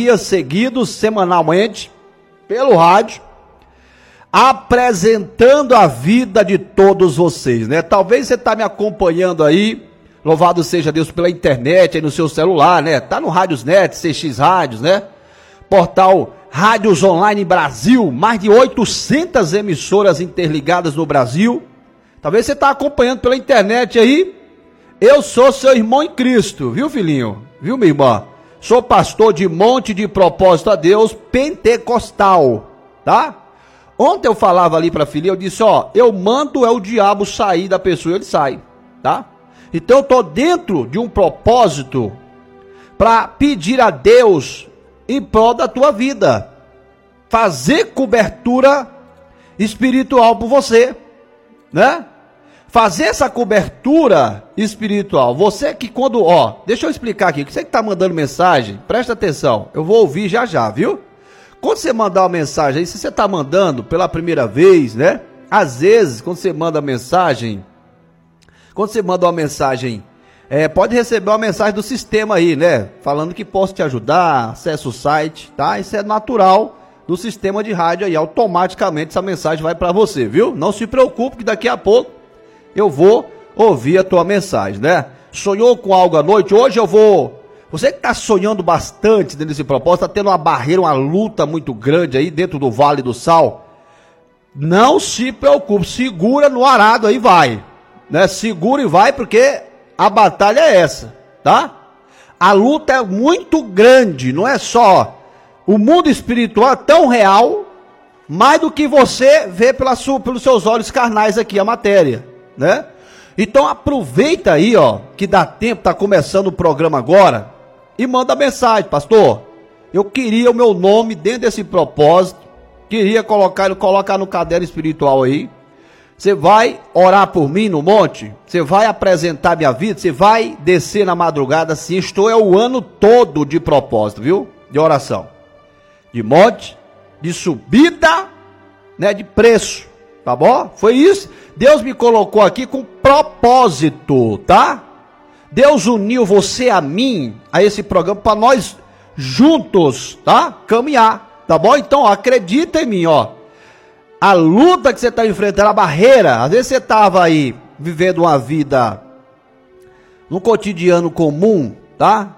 dias seguidos, semanalmente, pelo rádio, apresentando a vida de todos vocês, né? Talvez você está me acompanhando aí, louvado seja Deus, pela internet, aí no seu celular, né? Tá no Rádiosnet, CX Rádios, né? Portal Rádios Online Brasil, mais de 800 emissoras interligadas no Brasil. Talvez você está acompanhando pela internet aí. Eu sou seu irmão em Cristo, viu, filhinho? Viu, minha irmã? Sou pastor de Monte de Propósito a Deus, pentecostal, tá? Ontem eu falava ali para a filha, eu disse, ó, eu mando o diabo sair da pessoa, ele sai, tá? Então eu tô dentro de um propósito para pedir a Deus em prol da tua vida, fazer cobertura espiritual por você, né? Fazer essa cobertura espiritual. Você que quando, ó, deixa eu explicar aqui, você que tá mandando mensagem, presta atenção, eu vou ouvir já já, viu? Quando você mandar uma mensagem aí, se você tá mandando pela primeira vez, né? Às vezes, quando você manda uma mensagem, pode receber uma mensagem do sistema aí, né? Falando que posso te ajudar, acessa o site, tá? Isso é natural do sistema de rádio aí, automaticamente essa mensagem vai para você, viu? Não se preocupe que daqui a pouco eu vou ouvir a tua mensagem, né? Sonhou com algo à noite? Hoje eu vou... Você que está sonhando bastante dentro desse propósito, está tendo uma barreira, uma luta muito grande aí dentro do Vale do Sal, não se preocupe, segura no arado aí, vai, né? Segura e vai, porque a batalha é essa, tá? A luta é muito grande, não é só... O mundo espiritual é tão real, mais do que você vê pelos seus olhos carnais aqui, a matéria, né? Então aproveita aí, ó, que dá tempo, tá começando o programa agora, e manda mensagem, pastor, eu queria o meu nome dentro desse propósito, queria colocar no caderno espiritual aí, você vai orar por mim no monte, você vai apresentar minha vida, você vai descer na madrugada, assim, estou o ano todo de propósito, viu? De oração, de monte, de subida, né, de preço, tá bom? Foi isso, Deus me colocou aqui com propósito, tá? Deus uniu você a mim, a esse programa, para nós juntos, tá? Caminhar, tá bom? Então, acredita em mim, ó. A luta que você está enfrentando, a barreira, às vezes você estava aí vivendo uma vida no cotidiano comum, tá?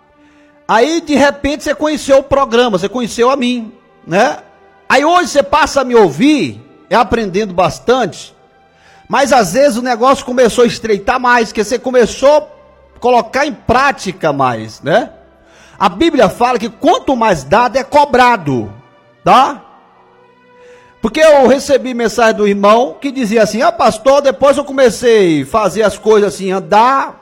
Aí, de repente, você conheceu o programa, você conheceu a mim, né? Aí hoje você passa a me ouvir, aprendendo bastante, mas às vezes o negócio começou a estreitar mais, porque você começou a colocar em prática mais, né? A Bíblia fala que quanto mais dado é cobrado, tá? Porque eu recebi mensagem do irmão que dizia assim, pastor, depois eu comecei a fazer as coisas assim, andar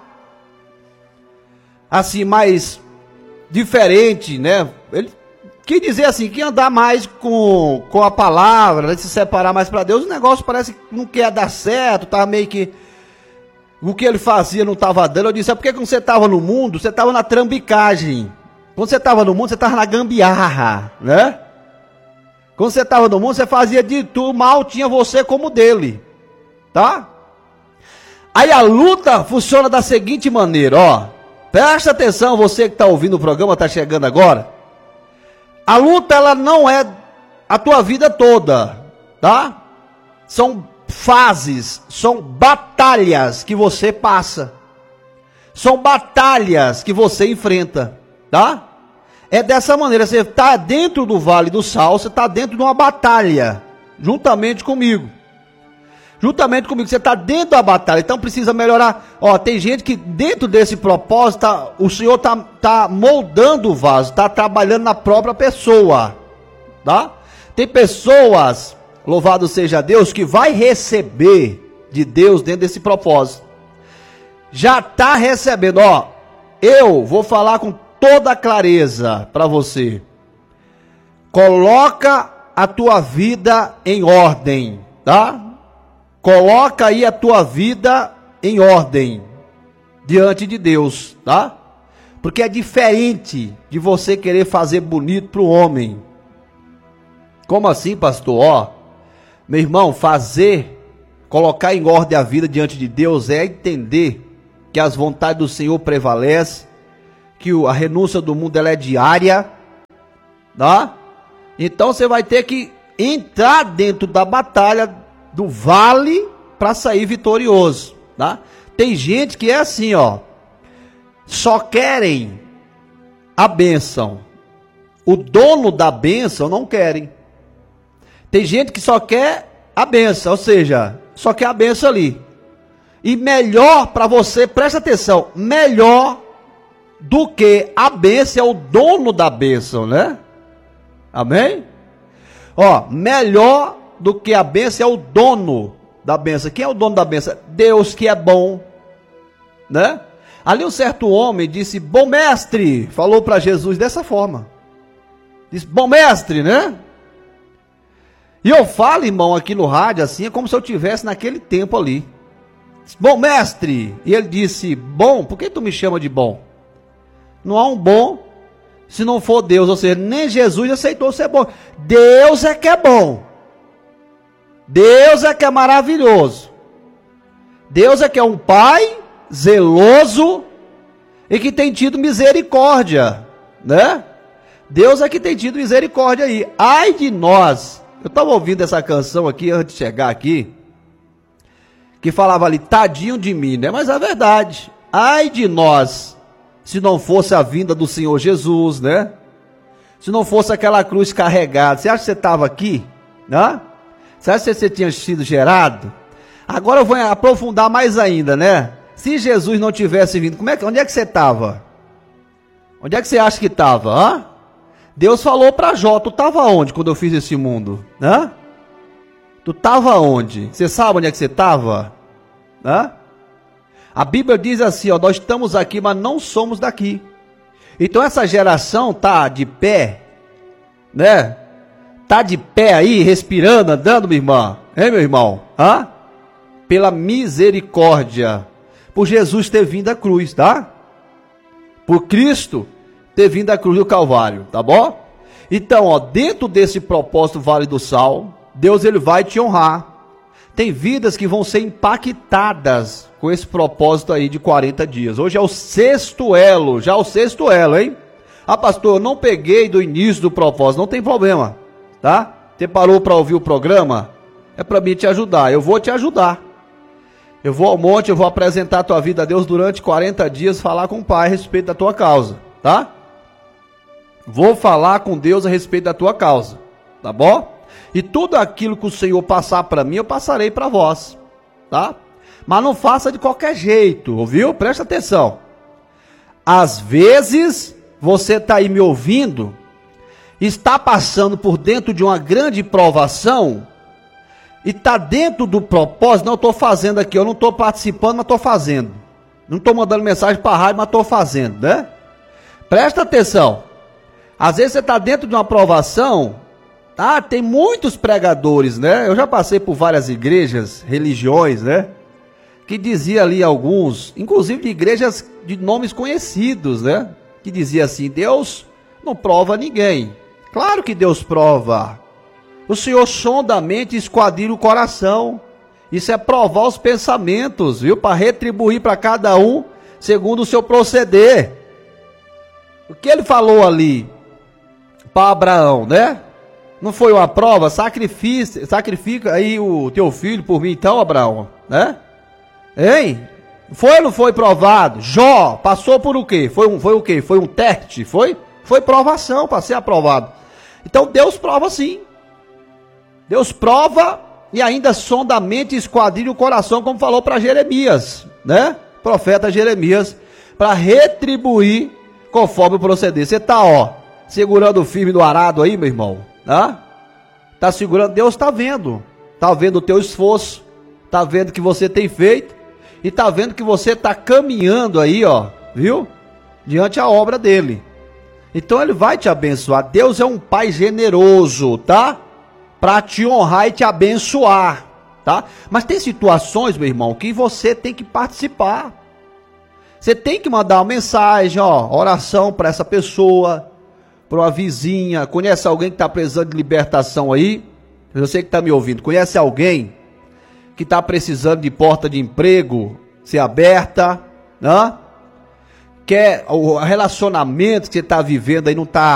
assim mais diferente, né? Ele quer dizer assim, que andar mais com a palavra, né? Se separar mais para Deus, o negócio parece que não quer dar certo, tá meio que o que ele fazia não estava dando. Eu disse, porque quando você estava no mundo, você estava na trambicagem. Quando você estava no mundo, você estava na gambiarra, né? Quando você estava no mundo, você fazia de tudo, mal tinha você como dele, tá? Aí a luta funciona da seguinte maneira, ó. Presta atenção, você que está ouvindo o programa, está chegando agora. A luta, ela não é a tua vida toda, tá? São fases, são batalhas que você passa. São batalhas que você enfrenta, tá? É dessa maneira, você está dentro do Vale do Sal, você está dentro de uma batalha, juntamente comigo. Juntamente comigo, você está dentro da batalha, então precisa melhorar. Ó, tem gente que dentro desse propósito, o Senhor tá moldando o vaso, está trabalhando na própria pessoa, tá? Tem pessoas, louvado seja Deus, que vai receber de Deus dentro desse propósito. Já está recebendo, ó, eu vou falar com toda clareza para você. Coloca a tua vida em ordem, tá? Coloca aí a tua vida em ordem diante de Deus, tá? Porque é diferente de você querer fazer bonito para o homem. Como assim, pastor? Ó, meu irmão, colocar em ordem a vida diante de Deus é entender que as vontades do Senhor prevalecem, que a renúncia do mundo ela é diária, tá? Então você vai ter que entrar dentro da batalha do vale para sair vitorioso, tá? Tem gente que é assim, ó, só querem a bênção, o dono da bênção não querem. Tem gente que só quer a bênção, ou seja, só quer a bênção ali. E melhor para você, presta atenção, melhor do que a bênção é o dono da bênção, né? Amém? Ó, melhor do que a bênção é o dono da bênção. Quem é o dono da bênção? Deus, que é bom, né? Ali um certo homem disse, bom mestre, falou para Jesus dessa forma. Disse, bom mestre, né? E eu falo, irmão, aqui no rádio, assim, é como se eu estivesse naquele tempo ali. Disse, bom mestre. E ele disse, bom, por que tu me chama de bom? Não há um bom se não for Deus, ou seja, nem Jesus aceitou ser bom. Deus é que é bom. Deus é que é maravilhoso. Deus é que é um pai zeloso e que tem tido misericórdia, né? Deus é que tem tido misericórdia aí. Ai de nós. Eu estava ouvindo essa canção aqui antes de chegar aqui, que falava ali, tadinho de mim, né? Mas é verdade. Ai de nós, se não fosse a vinda do Senhor Jesus, né? Se não fosse aquela cruz carregada. Você acha que você estava aqui? Né? Você acha que você tinha sido gerado? Agora eu vou aprofundar mais ainda, né? Se Jesus não tivesse vindo, onde é que você estava? Onde é que você acha que estava? Deus falou para Jó, tu estava onde quando eu fiz esse mundo? Hã? Tu estava onde? Você sabe onde é que você estava? A Bíblia diz assim, ó, nós estamos aqui, mas não somos daqui. Então essa geração tá de pé, né? Tá de pé aí, respirando, andando, minha irmã. Hein, meu irmão? Pela misericórdia. Por Jesus ter vindo à cruz, tá? Por Cristo ter vindo à cruz do Calvário, tá bom? Então, ó, dentro desse propósito Vale do Sal, Deus ele vai te honrar. Tem vidas que vão ser impactadas com esse propósito aí de 40 dias. Hoje é o sexto elo, já o sexto elo, hein? Pastor, eu não peguei do início do propósito, não tem problema, tá? Você parou para ouvir o programa? É para mim te ajudar, eu vou te ajudar. Eu vou ao monte, eu vou apresentar a tua vida a Deus durante 40 dias, falar com o Pai a respeito da tua causa, tá? Vou falar com Deus a respeito da tua causa, tá bom? E tudo aquilo que o Senhor passar para mim, eu passarei para vós, tá? Mas não faça de qualquer jeito, ouviu? Presta atenção. Às vezes, você está aí me ouvindo, está passando por dentro de uma grande provação, e está dentro do propósito, não estou fazendo aqui, eu não estou participando, mas estou fazendo. Não estou mandando mensagem para a rádio, mas estou fazendo, né? Presta atenção. Às vezes você está dentro de uma provação, tem muitos pregadores, né? Eu já passei por várias igrejas, religiões, né? Que dizia ali alguns, inclusive de igrejas de nomes conhecidos, né? Que dizia assim, Deus não prova ninguém. Claro que Deus prova. O Senhor sonda a mente e esquadrilha o coração. Isso é provar os pensamentos, viu? Para retribuir para cada um segundo o seu proceder. O que ele falou ali para Abraão, né? Não foi uma prova? Sacrifica aí o teu filho por mim então, Abraão, né? Hein? Foi ou não foi provado? Jó passou por o quê? Foi o quê? Foi um teste? Foi provação para ser aprovado. Então Deus prova sim. Deus prova e ainda sonda a mente e esquadrilha o coração, como falou para Jeremias, né? Profeta Jeremias, para retribuir conforme o proceder. Você está, ó, segurando firme no arado aí, meu irmão, tá? Tá segurando, Deus está vendo o teu esforço, tá vendo o que você tem feito e tá vendo que você está caminhando aí, ó, viu? Diante a obra dele. Então ele vai te abençoar. Deus é um pai generoso, tá? Para te honrar e te abençoar, tá? Mas tem situações, meu irmão, que você tem que participar. Você tem que mandar uma mensagem, ó, oração para essa pessoa, para uma vizinha. Conhece alguém que está precisando de libertação aí? Eu sei que está me ouvindo. Conhece alguém que está precisando de porta de emprego ser aberta, né? Quer o relacionamento que você está vivendo aí não está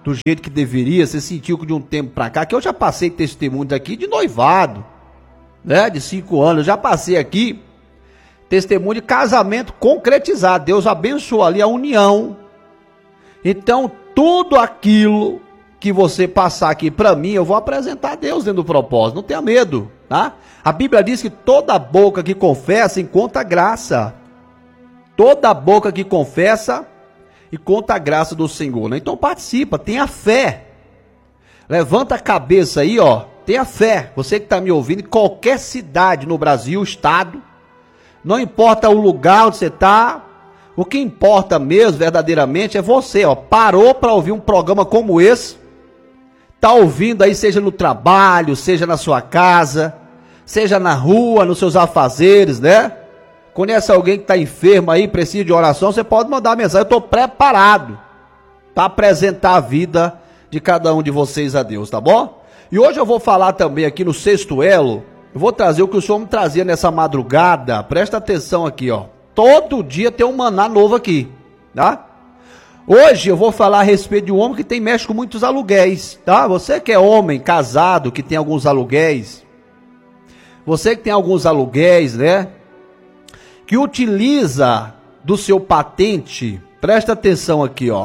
do jeito que deveria, você sentiu que de um tempo para cá, que eu já passei testemunhos aqui de noivado, né, de 5 anos, eu já passei aqui testemunho de casamento concretizado, Deus abençoou ali a união. Então, tudo aquilo que você passar aqui para mim, eu vou apresentar a Deus dentro do propósito, não tenha medo, tá? A Bíblia diz que toda boca que confessa encontra graça, toda boca que confessa e conta a graça do Senhor, né? Então participa, tenha fé, levanta a cabeça aí, ó, tenha fé, você que está me ouvindo, em qualquer cidade no Brasil, estado, não importa o lugar onde você está, o que importa mesmo, verdadeiramente, é você, ó, parou para ouvir um programa como esse, tá ouvindo aí, seja no trabalho, seja na sua casa, seja na rua, nos seus afazeres, né? Conhece alguém que está enfermo aí, precisa de oração, você pode mandar mensagem, eu estou preparado para apresentar a vida de cada um de vocês a Deus, tá bom? E hoje eu vou falar também aqui no Sexto Elo, eu vou trazer o que o Senhor me trazia nessa madrugada, presta atenção aqui, ó, todo dia tem um maná novo aqui, tá? Hoje eu vou falar a respeito de um homem que mexe com muitos aluguéis, tá? Você que é homem, casado, que tem alguns aluguéis, você que tem alguns aluguéis, né? Que utiliza do seu patente, presta atenção aqui, ó.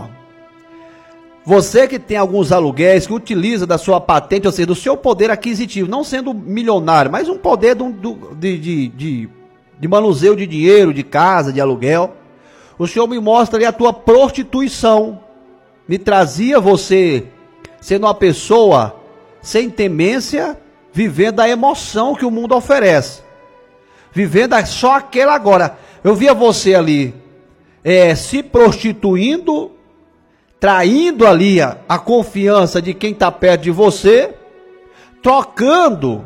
Você que tem alguns aluguéis, que utiliza da sua patente, ou seja, do seu poder aquisitivo, não sendo milionário, mas um poder de manuseio de dinheiro, de casa, de aluguel. O Senhor me mostra ali a tua prostituição. Me trazia você sendo uma pessoa sem temência, vivendo a emoção que o mundo oferece. Vivendo só aquela agora. Eu via você ali se prostituindo, traindo ali a confiança de quem está perto de você, trocando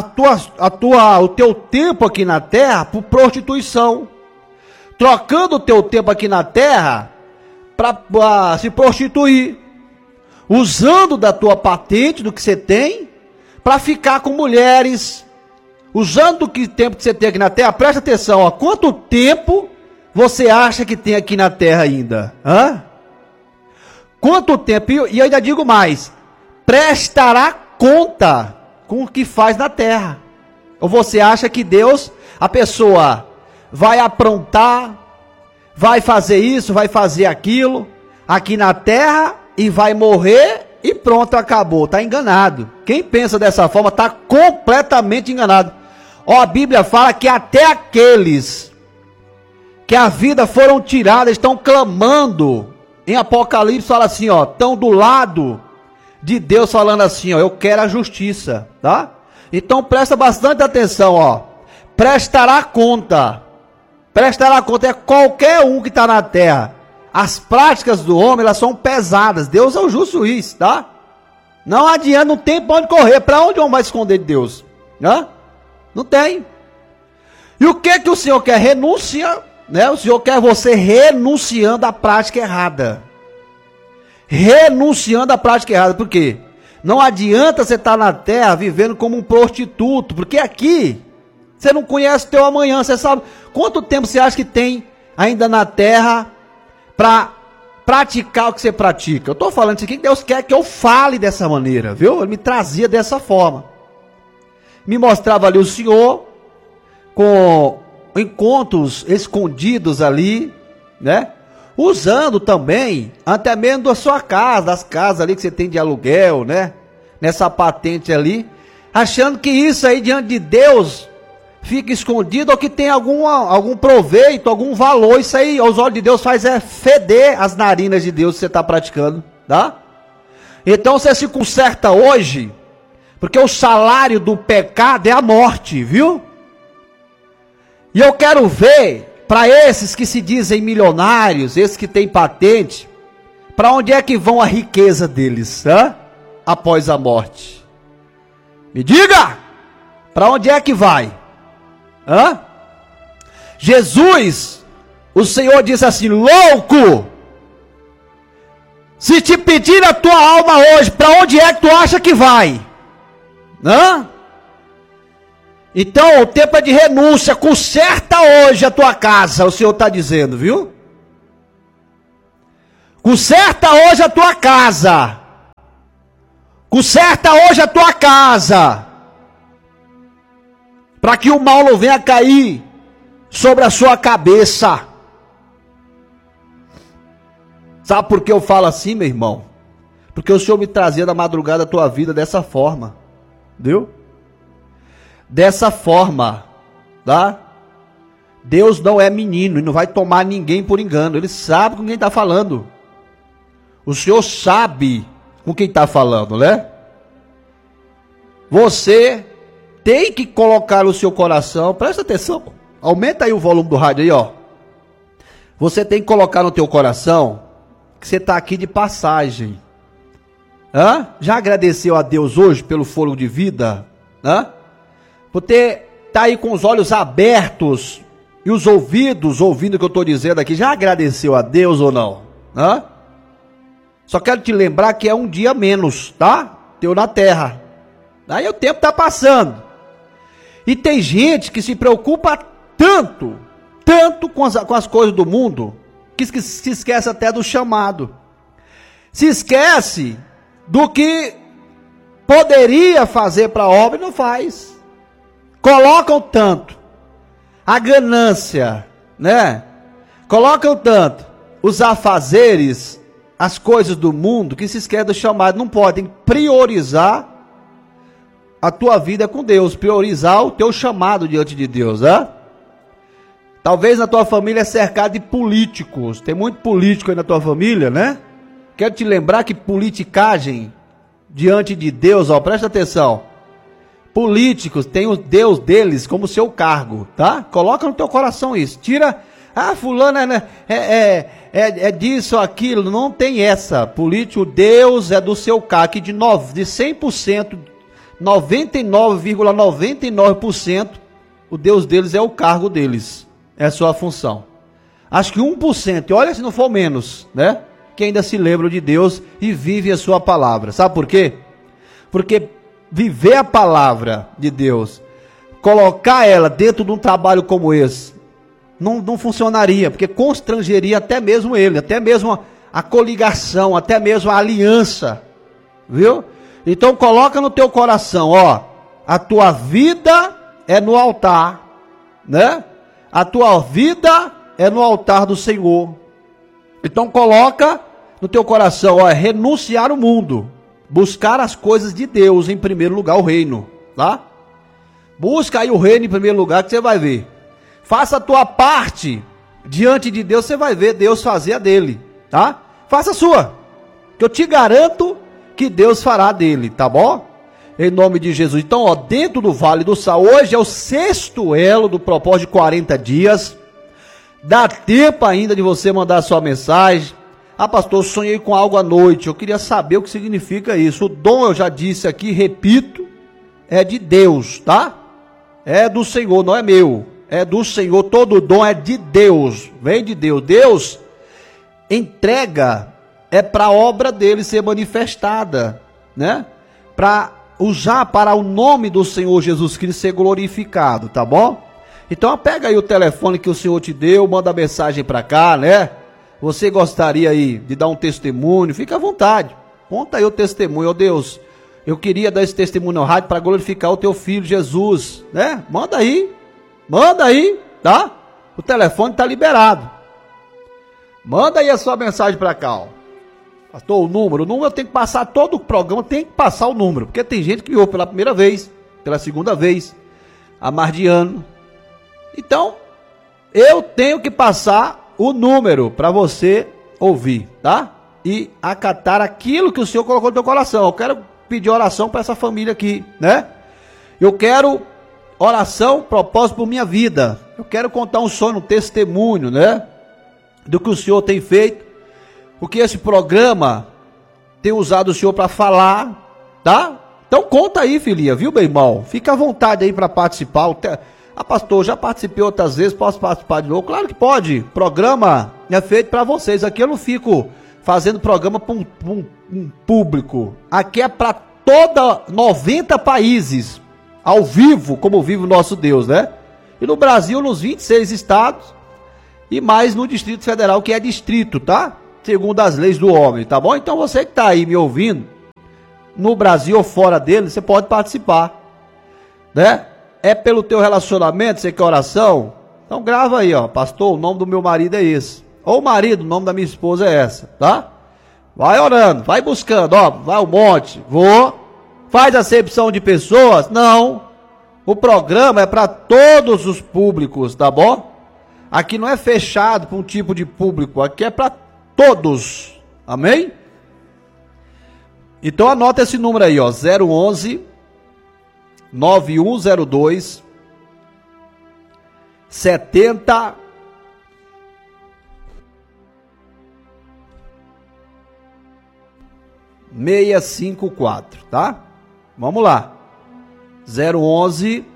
o teu tempo aqui na terra por prostituição, trocando o teu tempo aqui na terra para se prostituir, usando da tua patente, do que você tem, para ficar com mulheres, usando o tempo que você tem aqui na terra. Presta atenção, ó, quanto tempo você acha que tem aqui na terra ainda? Hã? Quanto tempo? E eu ainda digo mais, prestará conta com o que faz na terra. Ou você acha que Deus, a pessoa vai aprontar, vai fazer isso, vai fazer aquilo, aqui na terra, e vai morrer, e pronto, acabou. Está enganado. Quem pensa dessa forma está completamente enganado. Ó, a Bíblia fala que até aqueles que a vida foram tiradas, estão clamando. Em Apocalipse fala assim, ó, estão do lado de Deus falando assim, ó, eu quero a justiça, tá? Então presta bastante atenção, ó. Prestará conta é qualquer um que está na terra. As práticas do homem, elas são pesadas. Deus é o justo juiz, tá? Não adianta, não tem para onde correr. Para onde o homem vai esconder de Deus? Né? Não tem. E o que o Senhor quer? Renúncia, né? O Senhor quer você renunciando à prática errada. Renunciando à prática errada. Por quê? Não adianta você estar na terra vivendo como um prostituto. Porque aqui, você não conhece o teu amanhã. Você sabe quanto tempo você acha que tem ainda na terra para praticar o que você pratica. Eu estou falando isso aqui que Deus quer que eu fale dessa maneira, viu? Ele me trazia dessa forma. Me mostrava ali o Senhor com encontros escondidos ali, né? Usando também, até mesmo da sua casa, das casas ali que você tem de aluguel, né? Nessa patente ali, achando que isso aí diante de Deus fica escondido ou que tem algum proveito, algum valor. Isso aí, aos olhos de Deus, faz feder as narinas de Deus que você está praticando, tá? Então você se conserta hoje, porque o salário do pecado é a morte, viu? E eu quero ver, para esses que se dizem milionários, esses que têm patente, para onde é que vão a riqueza deles, após a morte? Me diga! Para onde é que vai? Jesus, o Senhor disse assim, louco, se te pedir a tua alma hoje, para onde é que tu acha que vai? Então o tempo é de renúncia, conserta hoje a tua casa, o Senhor está dizendo, viu? Conserta hoje a tua casa, Conserta hoje a tua casa, para que o mal não venha cair sobre a sua cabeça. Sabe por que eu falo assim, meu irmão? Porque o Senhor me trazia na madrugada a tua vida dessa forma, viu? Dessa forma, tá? Deus não é menino e não vai tomar ninguém por engano. Ele sabe com quem está falando. O Senhor sabe com quem está falando, né? Você tem que colocar no seu coração, presta atenção, aumenta aí o volume do rádio aí, ó. Você tem que colocar no teu coração que você está aqui de passagem. Hã? Já agradeceu a Deus hoje pelo fôlego de vida? Hã? Você está aí com os olhos abertos e os ouvidos ouvindo o que eu estou dizendo aqui. Já agradeceu a Deus ou não? Hã? Só quero te lembrar que é um dia menos, tá? Teu na terra. Aí o tempo está passando. E tem gente que se preocupa tanto com as coisas do mundo, que se esquece até do chamado. Se esquece do que poderia fazer para a obra e não faz. Colocam tanto a ganância, né? Colocam tanto os afazeres, as coisas do mundo, que se esquece do chamado. Não podem priorizar a tua vida com Deus, priorizar o teu chamado diante de Deus, né? Talvez na tua família é cercado de políticos, tem muito político aí na tua família, né? Quero te lembrar que politicagem diante de Deus, ó, presta atenção. Políticos têm o Deus deles como seu cargo, tá? Coloca no teu coração isso. Tira, fulano é disso, aquilo, não tem essa. Político, Deus é do seu cargo, que de 100%, 99,99%, o Deus deles é o cargo deles, é a sua função. Acho que 1%, e olha se não for menos, né? Que ainda se lembram de Deus e vive a sua palavra. Sabe por quê? Porque viver a palavra de Deus, colocar ela dentro de um trabalho como esse, não funcionaria, porque constrangeria até mesmo ele, até mesmo a coligação, até mesmo a aliança, viu? Então coloca no teu coração, ó, a tua vida é no altar, né? A tua vida é no altar do Senhor. Então coloca no teu coração, ó, renunciar o mundo, buscar as coisas de Deus em primeiro lugar, o reino, tá? Busca aí o reino em primeiro lugar que você vai ver. Faça a tua parte diante de Deus, você vai ver Deus fazer a dele, tá? Faça a sua, que eu te garanto que Deus fará dele, tá bom? Em nome de Jesus. Então, ó, dentro do Vale do Sal, hoje é o 6º elo do propósito de 40 dias. Dá tempo ainda de você mandar a sua mensagem. Pastor, eu sonhei com algo à noite. Eu queria saber o que significa isso. O dom, eu já disse aqui, repito, é de Deus, tá? É do Senhor, não é meu. É do Senhor, todo dom é de Deus. Vem de Deus. Deus entrega, é para a obra dele ser manifestada, né? Para usar para o nome do Senhor Jesus Cristo ser glorificado, tá bom? Então pega aí o telefone que o Senhor te deu, manda mensagem para cá, né? Você gostaria aí de dar um testemunho? Fica à vontade, conta aí o testemunho. Ó Deus, eu queria dar esse testemunho na rádio para glorificar o teu filho Jesus, né? Manda aí, tá? O telefone está liberado. Manda aí a sua mensagem para cá, ó. Pastor, o número eu tenho que passar todo o programa, tem que passar o número, porque tem gente que me ouve pela primeira vez, pela segunda vez, há mais de ano. Então, eu tenho que passar o número para você ouvir, tá? E acatar aquilo que o Senhor colocou no teu coração. Eu quero pedir oração para essa família aqui, né? Eu quero oração, propósito por minha vida. Eu quero contar um sonho, um testemunho, né? Do que o Senhor tem feito. O que esse programa tem usado o Senhor para falar, tá? Então conta aí, filhinha, viu, meu irmão? Fica à vontade aí para participar. Pastor, já participei outras vezes, posso participar de novo? Claro que pode. Programa é feito para vocês. Aqui eu não fico fazendo programa para um público. Aqui é para 90 países, ao vivo, como vive o nosso Deus, né? E no Brasil, nos 26 estados, e mais no Distrito Federal, que é distrito, tá? Segundo as leis do homem, tá bom? Então você que tá aí me ouvindo, no Brasil ou fora dele, você pode participar, né? É pelo teu relacionamento, você quer oração? Então grava aí, ó, pastor, o nome do meu marido é esse. Ou marido, o nome da minha esposa é essa, tá? Vai orando, vai buscando, ó, vai ao monte, vou. Faz acepção de pessoas? Não. O programa é para todos os públicos, tá bom? Aqui não é fechado para um tipo de público, aqui é para todos, amém? Então anota esse número aí, ó, 011 9102 70 654, tá? Vamos lá. 011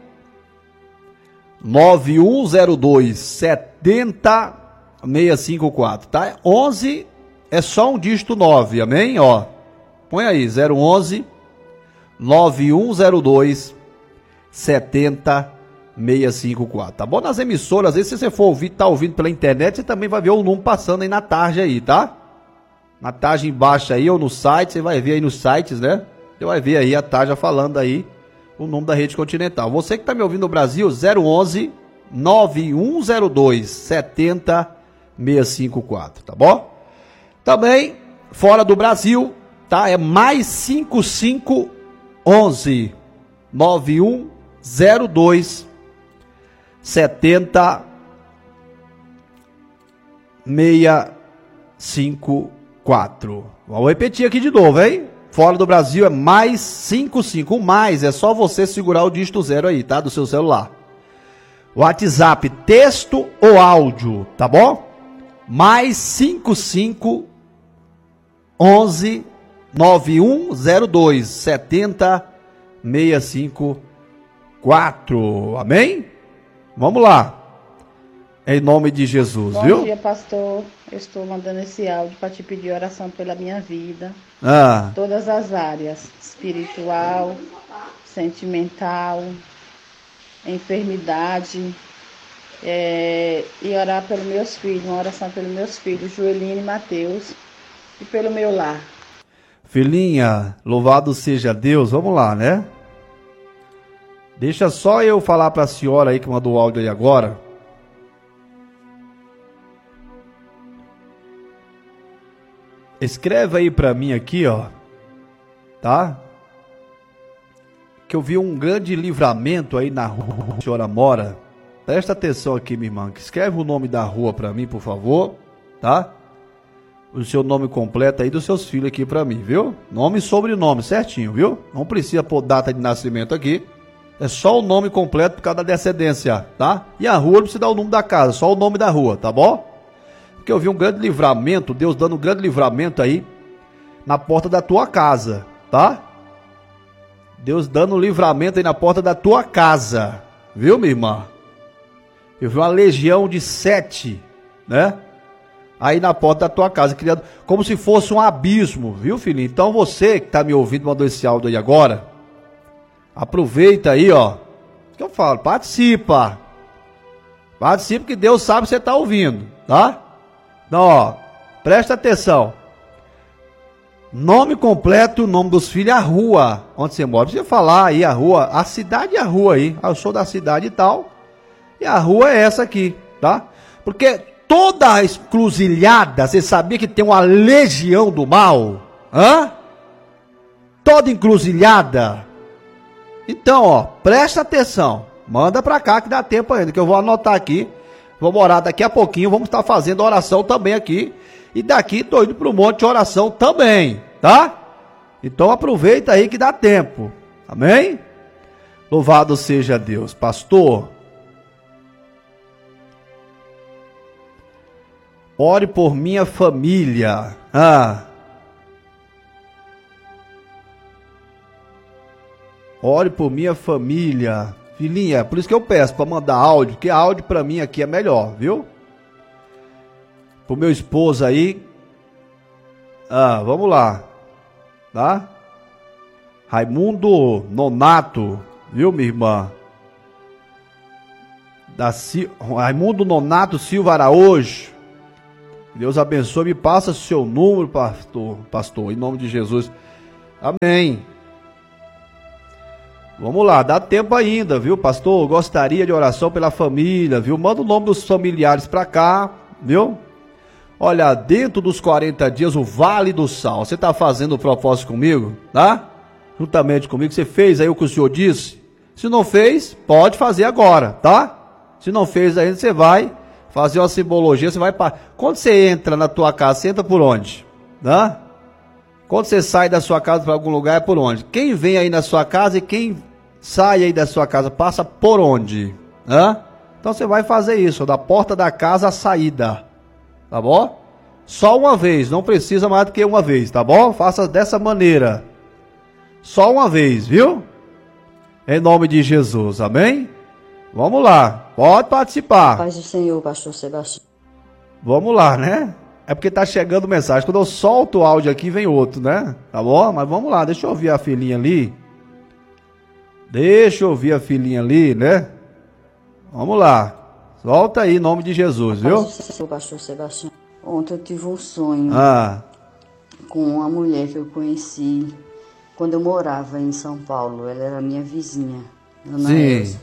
9102 70 654, tá? 11 é só um dígito 9, amém? Ó, põe aí, 011 9102 70 654, tá bom? Nas emissoras, às vezes, se você for ouvir, tá ouvindo pela internet, você também vai ver o número passando aí na tarde aí, tá? Na tarde embaixo aí, ou no site, você vai ver aí nos sites, né? Você vai ver aí a tarja falando aí o nome da Rede Continental. Você que tá me ouvindo no Brasil, 011 9102 70 654, tá bom? Também, fora do Brasil, tá? É mais 5511 9102 70 654. Vamos repetir aqui de novo, hein? Fora do Brasil é mais 55. O mais é só você segurar o dígito 0 aí, tá? Do seu celular. WhatsApp, texto ou áudio, tá bom? Mais 55 11 9102 70 654. Amém? Vamos lá. Em nome de Jesus, Bom viu? Bom dia, pastor. Eu estou mandando esse áudio para te pedir oração pela minha vida. Todas as áreas. Espiritual, sentimental, enfermidade. E orar pelos meus filhos. Uma oração pelos meus filhos, Joeline e Mateus. E pelo meu lar. Filhinha, louvado seja Deus. Vamos lá, né? Deixa só eu falar para a senhora aí que mandou o áudio aí agora. Escreve aí pra mim aqui, ó, tá? Que eu vi um grande livramento aí na rua que a senhora mora. Presta atenção aqui, minha irmã. Escreve o nome da rua pra mim, por favor, tá? O seu nome completo aí dos seus filhos aqui pra mim, viu? Nome e sobrenome, certinho, viu? Não precisa pôr data de nascimento aqui. É só o nome completo por causa da descendência, tá? E a rua não precisa dar o nome da casa, só o nome da rua, tá bom? Porque eu vi um grande livramento, Deus dando um grande livramento aí na porta da tua casa, tá? Deus dando um livramento aí na porta da tua casa, viu, minha irmã? Eu vi uma legião de 7, né? Aí na porta da tua casa, criando como se fosse um abismo, viu, filhinho? Então você que tá me ouvindo, mandou esse áudio aí agora, aproveita aí, ó, que eu falo, participa que Deus sabe que você tá ouvindo, tá? Então, ó, presta atenção. Nome completo, nome dos filhos, a rua onde você mora. Precisa falar aí a rua, a cidade e a rua aí. Eu sou da cidade e tal. E a rua é essa aqui, tá? Porque toda a encruzilhada, você sabia que tem uma legião do mal? Hã? Toda encruzilhada. Então, ó, presta atenção. Manda pra cá que dá tempo ainda, que eu vou anotar aqui. Vamos orar daqui a pouquinho, vamos estar fazendo oração também aqui. E daqui tô indo para um monte de oração também, tá? Então aproveita aí que dá tempo. Amém? Louvado seja Deus. Pastor, ore por minha família. Ore por minha família. Filhinha, por isso que eu peço para mandar áudio, porque áudio para mim aqui é melhor, viu? Pro meu esposo aí. Vamos lá. Tá? Raimundo Nonato, viu, minha irmã? Raimundo Nonato Silva Araújo. Deus abençoe, me passa seu número, pastor, em nome de Jesus. Amém. Vamos lá, dá tempo ainda, viu, pastor? Gostaria de oração pela família, viu? Manda o nome dos familiares pra cá, viu? Olha, dentro dos 40 dias, o Vale do Sal. Você tá fazendo o propósito comigo, tá? Juntamente comigo, você fez aí o que o senhor disse? Se não fez, pode fazer agora, tá? Se não fez ainda, você vai fazer uma simbologia, você vai para... Quando você entra na tua casa, você entra por onde? Tá? Quando você sai da sua casa para algum lugar, é por onde? Quem vem aí na sua casa e quem sai aí da sua casa, passa por onde? Hã? Então você vai fazer isso, da porta da casa à saída, tá bom? Só uma vez, não precisa mais do que uma vez, tá bom? Faça dessa maneira. Só uma vez, viu? Em nome de Jesus, amém? Vamos lá, pode participar. Paz do Senhor, pastor Sebastião. Vamos lá, né? É porque tá chegando mensagem. Quando eu solto o áudio aqui, vem outro, né? Tá bom? Mas vamos lá, deixa eu ouvir a filhinha ali. Deixa eu ouvir a filhinha ali, né? Vamos lá. Solta aí, em nome de Jesus, viu? Paz do Senhor, pastor Sebastião. Ontem eu tive um sonho com uma mulher que eu conheci quando eu morava em São Paulo. Ela era minha vizinha, Dona Elza.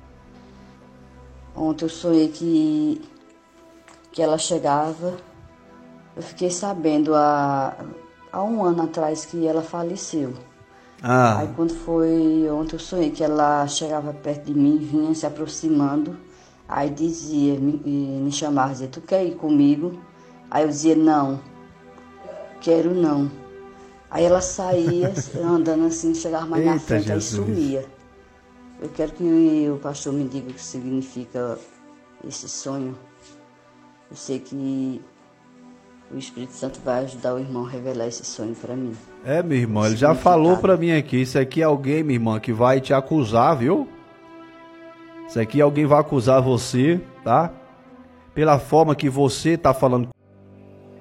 Ontem eu sonhei que ela chegava. Eu fiquei sabendo há um ano atrás que ela faleceu. Aí quando foi ontem eu sonhei que ela chegava perto de mim, vinha se aproximando. Aí dizia, me chamava, dizia, tu quer ir comigo? Aí eu dizia, não, quero não. Aí ela saía andando assim, chegava mais na frente, Jesus. Aí sumia. Eu quero que o pastor me diga o que significa esse sonho. Eu sei que o Espírito Santo vai ajudar o irmão a revelar esse sonho para mim. É, meu irmão, ele já falou para mim aqui. Isso aqui é alguém, minha irmã, que vai te acusar, viu? Isso aqui alguém vai acusar você, tá? Pela forma que você tá falando